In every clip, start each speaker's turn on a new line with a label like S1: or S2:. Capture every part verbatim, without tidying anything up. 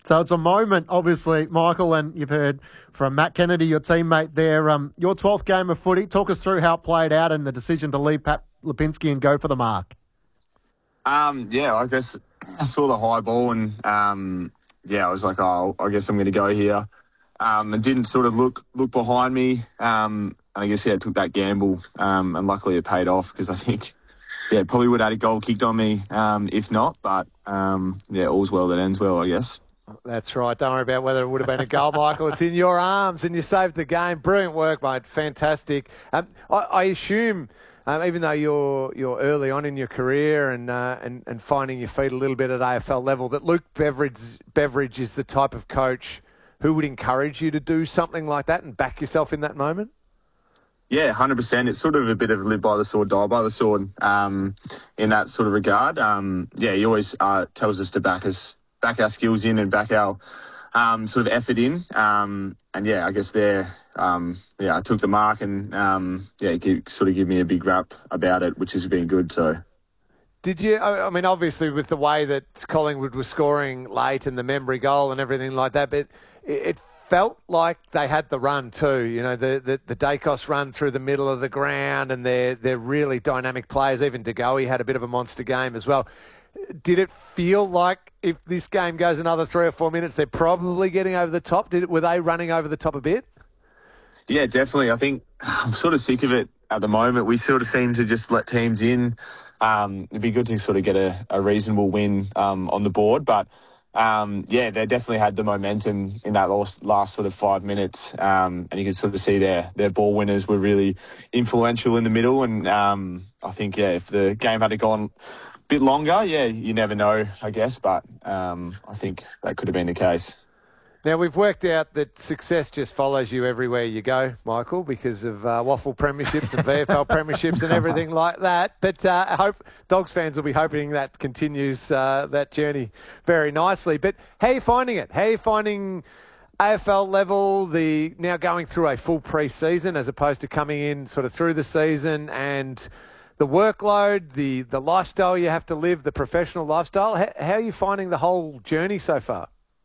S1: So it's a moment, obviously, Michael, and you've heard from Matt Kennedy, your teammate there. Um, your twelfth game of footy. Talk us through how it played out and the decision to leave Pat Lipinski and go for the mark.
S2: Um, yeah, I guess I saw the high ball and, um, yeah, I was like, oh, I guess I'm going to go here. Um, and didn't sort of look look behind me. Um, and I guess, yeah, I took that gamble, um, and luckily it paid off because I think, yeah, probably would have had a goal kicked on me um, if not. But, um, yeah, all's well that ends well, I guess.
S3: That's right. Don't worry about whether it would have been a goal, Michael. It's in your arms and you saved the game. Brilliant work, mate. Fantastic. Um, I, I assume, um, even though you're you're early on in your career and, uh, and and finding your feet a little bit at A F L level, that Luke Beveridge, Beveridge is the type of coach who would encourage you to do something like that and back yourself in that moment?
S2: Yeah, one hundred percent. It's sort of a bit of live by the sword, die by the sword um, in that sort of regard. Um, yeah, he always uh, tells us to back us back our skills in and back our um, sort of effort in. Um, and, yeah, I guess there, um, yeah, I took the mark and, um, yeah, he sort of give me a big rap about it, which has been good. So,
S3: did you, I mean, obviously with the way that Collingwood was scoring late and the memory goal and everything like that, but it felt like they had the run too, you know, the, the, the Dacos run through the middle of the ground and they're, they're really dynamic players. Even De Goey had a bit of a monster game as well. Did it feel like if this game goes another three or four minutes, they're probably getting over the top? Did it, were they running over the top a bit?
S2: Yeah, definitely. I think I'm sort of sick of it at the moment. We sort of seem to just let teams in. Um, it'd be good to sort of get a, a reasonable win um, on the board. But, um, yeah, they definitely had the momentum in that last, last sort of five minutes. Um, and you can sort of see their, their ball winners were really influential in the middle. And um, I think, yeah, if the game had gone bit longer, yeah, you never know, I guess, but um, I think that could have been the case.
S3: Now, we've worked out that success just follows you everywhere you go, Michael, because of uh, waffle premierships and V F L premierships and everything like that. But uh, I hope Dogs fans will be hoping that continues uh, that journey very nicely. But how are you finding it? How are you finding A F L level, the now going through a full pre-season as opposed to coming in sort of through the season, and the workload, the, the lifestyle you have to live, the professional lifestyle? How, how are you finding the whole journey so far?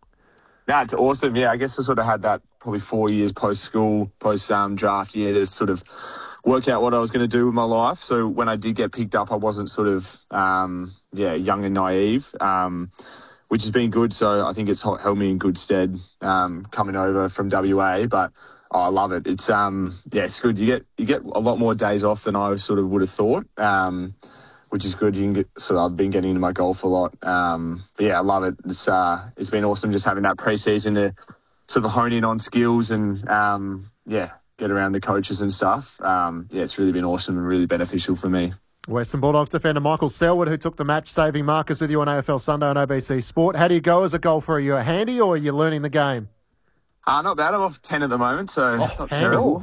S2: No, it's awesome. Yeah, I guess I sort of had that probably four years post-school, post-draft um, year to sort of work out what I was going to do with my life. So when I did get picked up, I wasn't sort of, um, yeah, young and naive, um, which has been good. So I think it's held me in good stead um, coming over from W A. But oh, I love it. It's um yeah, it's good. You get you get a lot more days off than I sort of would have thought, um, which is good. You can get sort of I've been getting into my golf a lot. Um, but yeah, I love it. It's uh it's been awesome just having that pre-season to sort of hone in on skills and um yeah, get around the coaches and stuff. Um, yeah, it's really been awesome and really beneficial for me.
S1: Western Bulldogs defender Michael Selwood, who took the match-saving markers with you on A F L Sunday on O B C Sport. How do you go as a golfer? Are you a handy or are you learning the game?
S2: Uh, not bad. I'm off ten at the moment, so
S1: oh,
S2: not terrible.